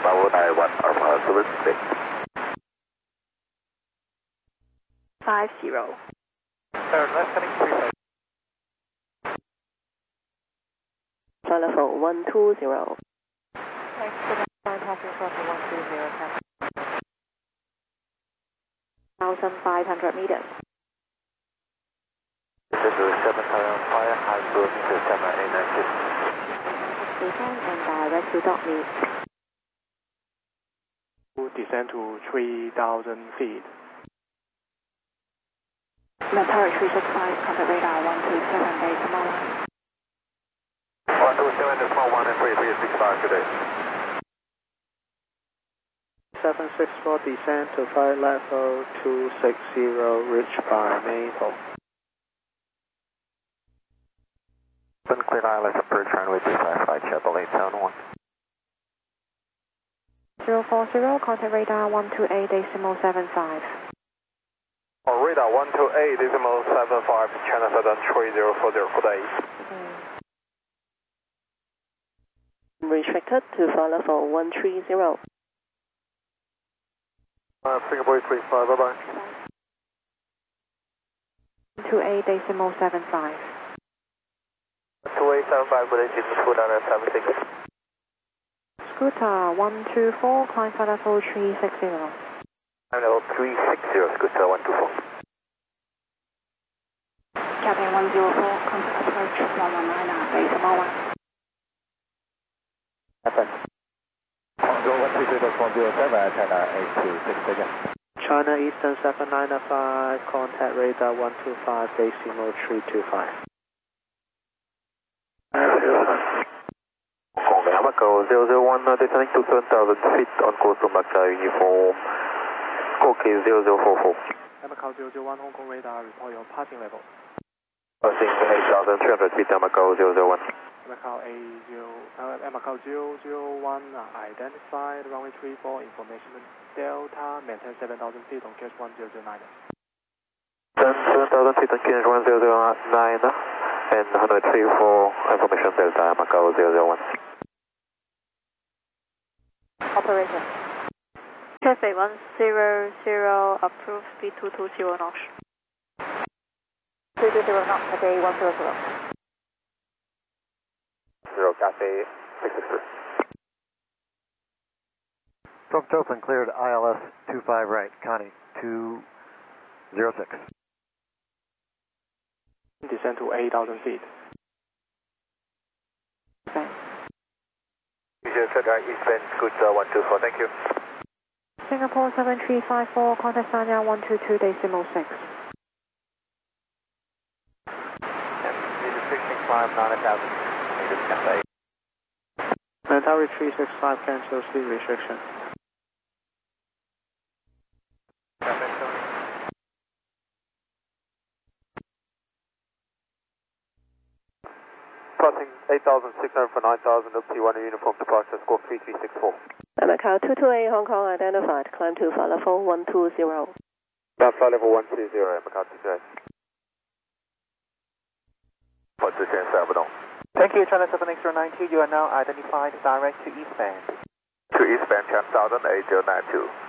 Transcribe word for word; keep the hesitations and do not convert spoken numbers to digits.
Bravo nine one Alpha seven six. Five zero. Turn left heading three five. Telephone one two zero. Thanks for the contact for one two zero. one thousand five hundred meters. Descend to seven thousand five hundred meters, seven eight nine six. Descend and direct to dog meet. Descend to three thousand feet. Tower three six five, contact radar one two seven, base small one. one two seven, small one and three three six five, good day. seven six four, descend to flight level two six zero, reach by Maple. Open clear I L S approach runway two five five, Chapel eight seven one. zero four zero, contact radar one two eight, decimal seven five. Oh, radar one two eight, decimal seven five, China Southern three zero four zero, good day. Restricted to flight level one three zero. Uh, Singapore three five, bye bye. one two eight, decimal seven five. two eight seven five, good day, Scooter seven six. Scooter one two four, climb flight level three six zero. Level three six zero, Scooter one two four. Cabin one zero four, contact approach one one nine, base small one. Happen. Control one three zero one zero seven, China eight two six again. China Eastern seven nine five, contact radar one two five, decimal three two five. Macau zero zero one, descending to seven thousand feet on course to Macau uniform. Cookie zero zero four four. Macau zero zero one, Hong Kong radar, report your passing level. Passing eight thousand three hundred feet, Macau zero zero one. Macau A zero, uh, Macau zero zero one, uh, identified, runway three four, information Delta, maintain seven thousand feet on catch one zero zero nine. seven thousand feet on catch one zero zero nine, and runway three four, information Delta, Macau zero zero one. Operator. Traffic one zero zero, approved speed two two zero knots. two two zero knots, Cathay one zero zero. Zero, Cathay six six three. Front open, cleared I L S two five right, Connie two zero six. Descend to eight thousand feet. Okay. Eastbound, Scooter one two four, thank you. Singapore seven three five four, contact Sanya one two two, decimal six. six six five, nine thousand meters, Cathay. Tower three six five, cancel speed restriction. Crossing eight thousand six hundred for nine thousand, up T one uniform departure, score three three six four. Macau two two eight, Hong Kong identified, climb to flight level one two zero. Down flight level one two zero, Macau two two eight. one two zero seven. Thank you, China seven eight zero nine two, you are now identified direct to eastbound. To eastbound, ten thousand eight zero nine two.